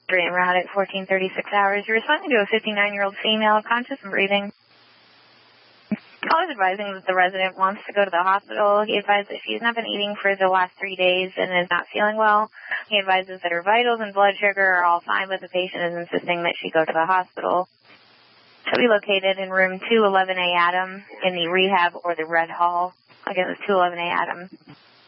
en route at 14:36 hours. You're responding to a 59-year-old female, conscious and breathing. Call is advising that the resident wants to go to the hospital. He advised that she's not been eating for the last 3 days and is not feeling well. He advises that her vitals and blood sugar are all fine, but the patient is insisting that she go to the hospital. She'll be located in room 211A Adam in the rehab or the Red Hall. Again, it's 211A Adam.